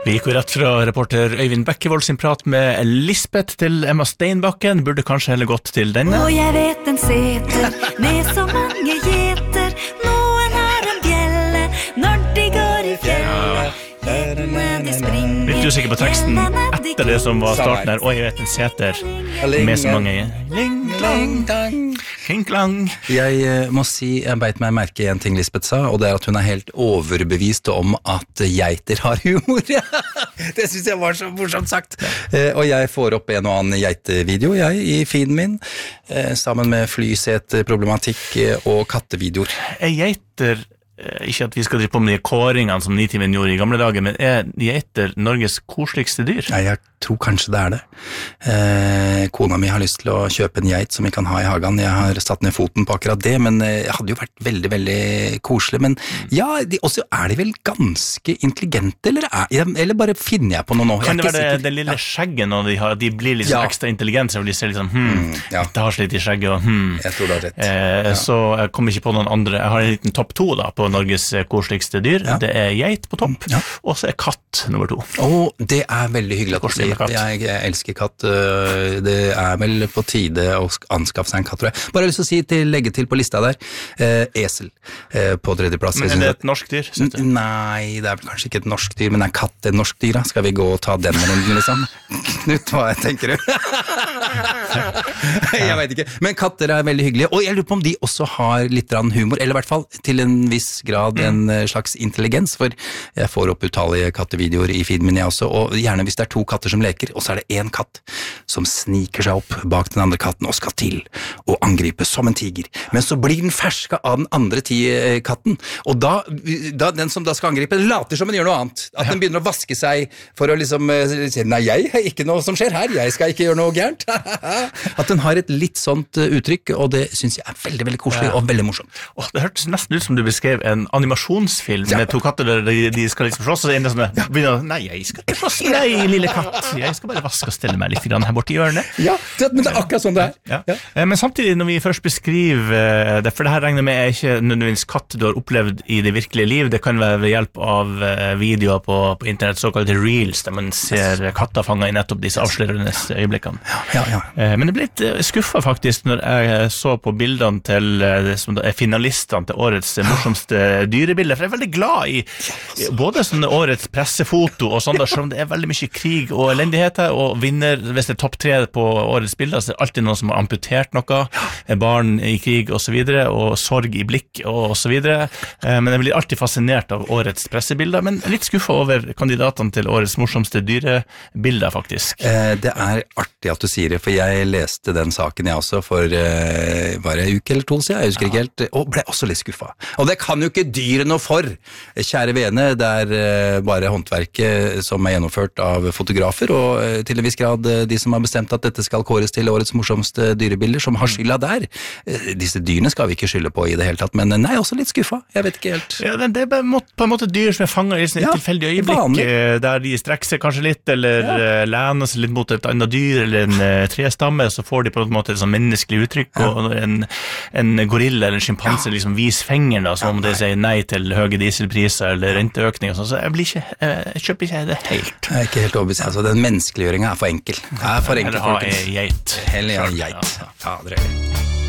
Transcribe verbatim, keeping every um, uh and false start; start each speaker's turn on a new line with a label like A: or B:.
A: Vi gikk jo rett fra reporter Øyvind Bekkevold sin prat med Lisbeth til Emma Steinbakken. Burde kanskje heller gått til denne.
B: Og jeg vet en seter med så mange gjeter. Noen har en bjelle når de går i fjellet. Gjetene springer.
A: Litt usikker på teksten etter det som var starten her. Og jeg vet en seter med så mange ling-klang, kling-klang.
C: Jeg uh, må si, jeg beit meg merke i en ting Lisbeth sa, og det er at hun er helt overbevist om at geiter har humor. Det synes jeg var så morsomt sagt. Uh, og jeg får opp en og annen geitevideo, jeg, i feeden min, uh, sammen med flyseteproblematikk uh, og kattevideoer.
A: Er geiter, ikke at vi skal drive på med de kåringene som Nitimen gjorde i gamle dager, men er geiter Norges koseligste dyr?
C: Nei, jeg tror kanskje det er det. Eh, kona mi har lyst til å kjøpe en geit som vi kan ha i hagen. Jeg har satt ned foten på akkurat det, men det hadde jo vært veldig, veldig koselig. Men ja, de, også er de vel ganske intelligente, eller, er, eller bare finner jeg på noe nå?
A: Kan det være det, det lille skjegget når de, har, de blir litt ja. ekstra intelligente, så de ser litt sånn, hmm, mm, ja. det har slitt i skjegget, og hmm.
C: Jeg tror det er rett.
A: Eh, ja. Så jeg kommer ikke på noen andre. Jeg har en liten topp to da, på Norges koseligste dyr. Ja. Det er geit på topp, ja. og så er katt nummer to.
C: Åh, det er veldig hyggelig at du sier. Jeg, jeg elsker katt. Det er vel på tide å anskaffe seg en katt, tror jeg. Bare lyst til å si til, legge til på lista der, eh, esel eh, på tredje plass.
A: Men er det et norsk dyr, synes du?
C: Nei, det er vel kanskje ikke et norsk dyr, men er katt et norsk dyr, da? Skal vi gå og ta den runden, liksom? Knut, hva tenker du? Jeg vet ikke. Men katter er veldig hyggelige, og jeg lurer på om de også har litt humor, eller i hvert fall til en viss grad en slags intelligens, for jeg får opp utallige kattevideoer i feeden min jeg også, og gjerne hvis det er to katter som leker, og så er det en katt som sniker seg opp bak den andre katten og skal til å angripe som en tiger. Men så blir den ferska av den andre katten, og da, da den som da skal angripe, later som den gjør noe annet. At den begynner å vaske seg for å liksom si, nei, jeg har ikke noe som skjer her, jeg skal ikke gjøre noe gærent. At den har et litt sånt uttrykk, og det synes jeg er veldig, veldig koselig og veldig morsomt.
A: Åh, det hørtes nesten ut som du beskrev en animasjonsfilm ja. med to katter der de, de skal liksom slåss, og så er det sånn, ja. begynner, nei, jeg skal ikke slåss med deg, lille katt. Jeg skal bare vaske og stelle meg litt her borte i hjørnet.
C: Ja, det, men det er akkurat sånn det er.
A: Ja. Ja. Men samtidig, når vi først beskriver det, for det her regner med er ikke nødvendigvis katt du har opplevd i det virkelige liv, det kan være ved hjelp av videoer på, på internett, såkalte reels, der man ser katter fanget i nettopp disse avslørende øyeblikkene.
C: Ja, ja, ja.
A: Men jeg ble litt skuffet faktisk når jeg så på bildene til det som er finalistene til årets morsomste dyrebilder, for jeg er veldig glad i både sånne årets pressefoto og sånn, som det er veldig mye krig og elendigheter, og vinner, hvis det er topp tre på årets bilder, så er det alltid noen som har amputert noe, barn i krig og så videre, og sorg i blikk og så videre, men jeg blir alltid fascinert av årets pressebilder, men litt skuffet over kandidatene til årets morsomste dyrebilder faktisk.
C: Det er artig at du sier det, for jeg leste den saken jeg også for bare en uke eller to siden, jeg husker ikke helt, og ble også litt skuffet. Og det kan jo ikke dyre noe for, kjære vene, det er bare håndverket som er gjennomført av fotografer, og til en viss grad de som har bestemt at dette skal kåres til årets morsomste dyrebilder, som har skylda der. Disse dyrene skal vi ikke skylde på i det hele tatt, men nei, også litt skuffa. Jeg vet ikke helt.
A: Ja, det er på en måte dyr som er fanget i et ja, tilfeldig øyeblikk, vanlig. Der de strekker seg kanskje litt, eller ja. lener seg litt mot et annet dyr, eller en uh, trestamme, så får de på en måte et sånn menneskelig uttrykk, ja. og en, en gorilla eller en schimpanse ja. liksom viser fingeren, da, som ja, de sier nei til høye dieselpriser eller renteøkning, og sånn, så jeg blir ikke, jeg kjøper ikke det helt.
C: Jeg er ikke helt overbevist, altså den menneskeliggjøringen er for enkel. Det er for enkel,
A: folkens. Eller ha ei geit.
C: Eller ha ei geit. Ja, det er det.